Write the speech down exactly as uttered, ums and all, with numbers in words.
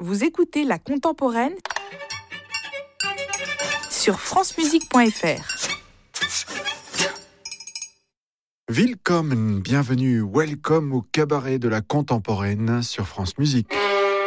Vous écoutez La Contemporaine sur france musique point f r. Willkommen, bienvenue, welcome au cabaret de La Contemporaine sur France Musique.